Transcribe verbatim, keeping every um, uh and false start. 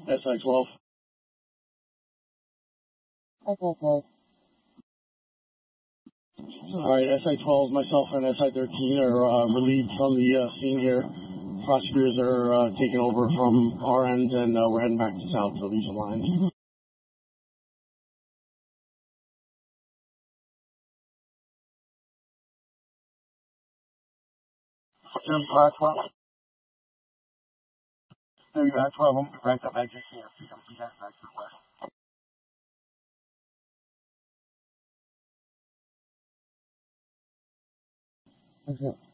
S I twelve. S I twelve. Alright, S I twelve, myself and S I thirteen are uh, relieved from the uh, scene here. Prosecutors are uh, taking over from our end, and uh, we're heading back to south to Legion Lines. Seven twelve. There you are, twelve of them, ranked up exit here. Come see that back to the west. Okay.